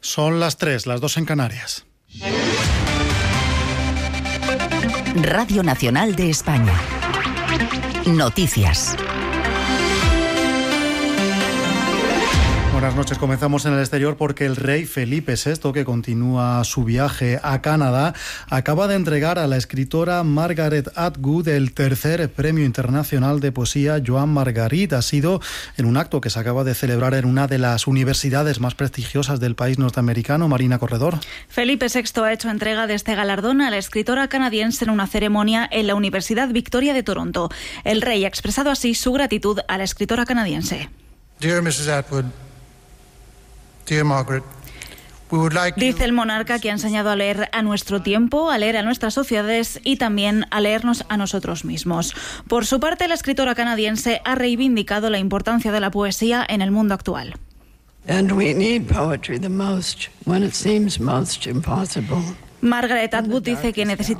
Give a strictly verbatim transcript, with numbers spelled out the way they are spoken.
Son las tres, las dos en Canarias. Radio Nacional de España. Noticias. Buenas noches. Comenzamos en el exterior porque el rey Felipe sexto, que continúa su viaje a Canadá, acaba de entregar a la escritora Margaret Atwood el tercer Premio Internacional de Poesía Joan Margarit. Ha sido en un acto que se acaba de celebrar en una de las universidades más prestigiosas del país norteamericano. Marina Corredor. Felipe sexto ha hecho entrega de este galardón a la escritora canadiense en una ceremonia en la Universidad Victoria de Toronto. El rey ha expresado así su gratitud a la escritora canadiense. Dear missus Atwood, Dear Margaret, we would like Dice el monarca que ha enseñado a leer a nuestro tiempo, a leer a nuestras sociedades y también a leernos a nosotros mismos. Por su parte, la escritora canadiense ha reivindicado la importancia de la poesía en el mundo actual. And we need poetry the most when it seems most impossible. Margaret Atwood dice que necesita